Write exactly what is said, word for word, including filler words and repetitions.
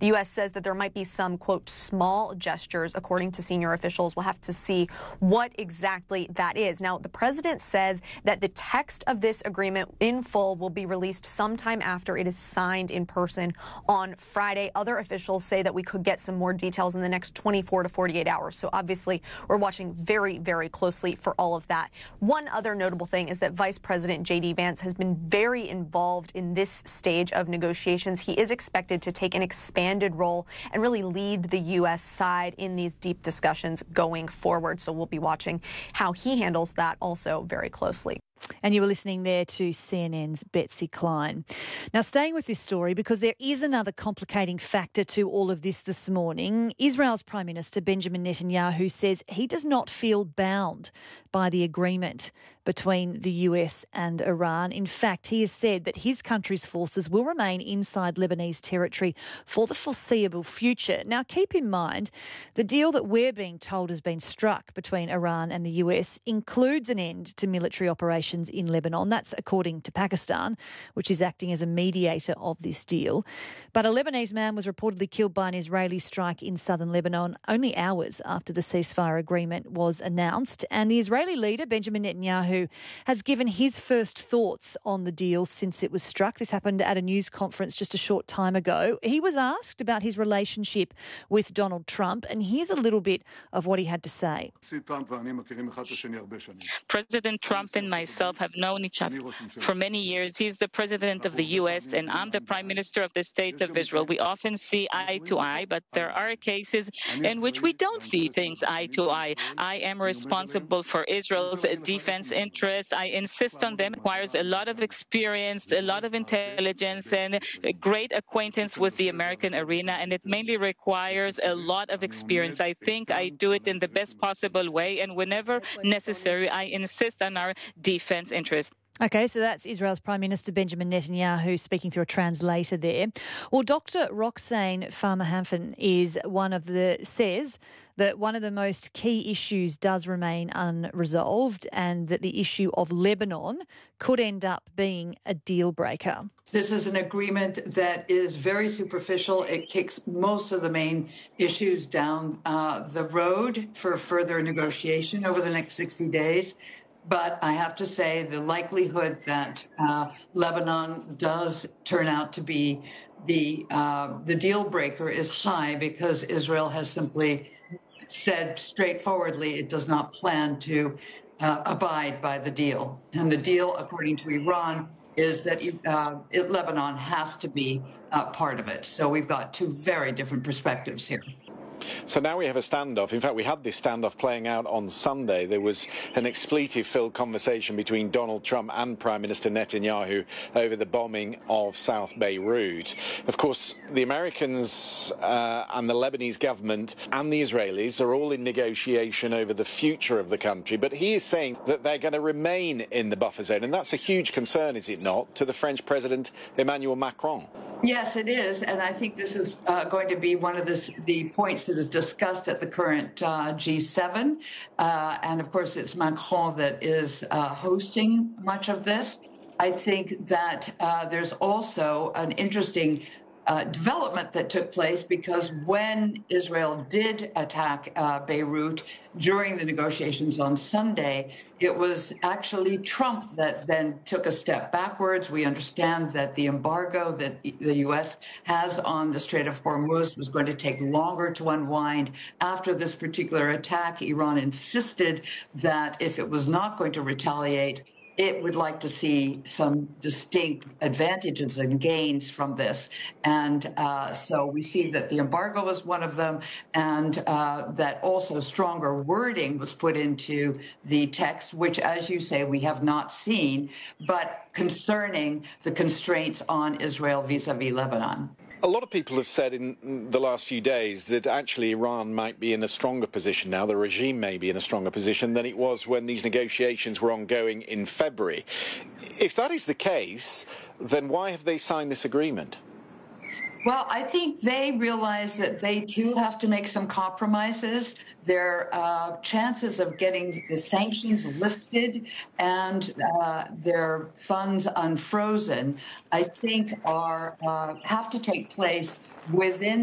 The U S says that there might be some, quote, small gestures, according to senior officials. We'll have to see what exactly that is. Now, the president says that the text of this agreement in full will be released sometime after it is signed in person on Friday. Other officials say that we could get some more details in the next twenty-four to forty-eight hours. So obviously, we're watching very, very closely for all of that. One other notable thing is that Vice President J D Vance has been very involved in this stage of negotiations. He is expected to take an expanded role and really lead the U S side in these deep discussions going forward. So we'll be watching how he handles that also very closely. And you were listening there to C N N's Betsy Klein. Now, staying with this story, because there is another complicating factor to all of this this morning. Israel's Prime Minister Benjamin Netanyahu says he does not feel bound by the agreement between the U S and Iran. In fact, he has said that his country's forces will remain inside Lebanese territory for the foreseeable future. Now, keep in mind, the deal that we're being told has been struck between Iran and the U S includes an end to military operations in Lebanon. That's according to Pakistan, which is acting as a mediator of this deal. But a Lebanese man was reportedly killed by an Israeli strike in southern Lebanon only hours after the ceasefire agreement was announced. And the Israeli leader, Benjamin Netanyahu, has given his first thoughts on the deal since it was struck. This happened at a news conference just a short time ago. He was asked about his relationship with Donald Trump, and here's a little bit of what he had to say. President Trump and myself have known each other for many years. He's the president of the U S and I'm the prime minister of the state of Israel. We often see eye to eye, but there are cases in which we don't see things eye to eye. I am responsible for Israel's defense interests. I insist on them. It requires a lot of experience, a lot of intelligence, and a great acquaintance with the American arena, and it mainly requires a lot of experience. I think I do it in the best possible way, and whenever necessary, I insist on our defense interest. Okay, so that's Israel's Prime Minister Benjamin Netanyahu speaking through a translator there. Well, Doctor Roxane Farmer-Hanfen is one of the says that one of the most key issues does remain unresolved, and that the issue of Lebanon could end up being a deal breaker. This is an agreement that is very superficial. It kicks most of the main issues down uh, the road for further negotiation over the next sixty days. But I have to say the likelihood that uh, Lebanon does turn out to be the uh, the deal breaker is high, because Israel has simply said straightforwardly it does not plan to uh, abide by the deal. And the deal, according to Iran, is that uh, it, Lebanon has to be uh, part of it. So we've got two very different perspectives here. So now we have a standoff. In fact, we had this standoff playing out on Sunday. There was an expletive-filled conversation between Donald Trump and Prime Minister Netanyahu over the bombing of South Beirut. Of course, the Americans uh, and the Lebanese government and the Israelis are all in negotiation over the future of the country, but he is saying that they're going to remain in the buffer zone, and that's a huge concern, is it not, to the French President Emmanuel Macron? Yes, it is, and I think this is uh, going to be one of the, the points that is discussed at the current uh, G seven, uh, and of course it's Macron that is uh, hosting much of this. I think that uh, there's also an interesting Uh, development that took place, because when Israel did attack uh, Beirut during the negotiations on Sunday, it was actually Trump that then took a step backwards. We understand that the embargo that the U S has on the Strait of Hormuz was going to take longer to unwind. After this particular attack, Iran insisted that if it was not going to retaliate, it would like to see some distinct advantages and gains from this. And uh, so we see that the embargo was one of them, and uh, that also stronger wording was put into the text, which, as you say, we have not seen, but concerning the constraints on Israel vis-a-vis Lebanon. A lot of people have said in the last few days that actually Iran might be in a stronger position now, the regime may be in a stronger position than it was when these negotiations were ongoing in February. If that is the case, then why have they signed this agreement? Well, I think they realize that they too have to make some compromises. Their uh, chances of getting the sanctions lifted and uh, their funds unfrozen, I think, are uh, have to take place within